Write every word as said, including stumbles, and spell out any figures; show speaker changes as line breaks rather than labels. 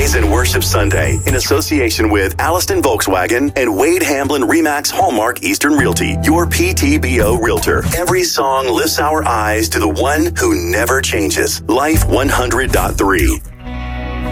Praise and Worship Sunday in association with Alliston Volkswagen and Wade Hamblin Remax Hallmark Eastern Realty, your P T B O realtor. Every song lifts our eyes to the one who never changes. Life one hundred point three.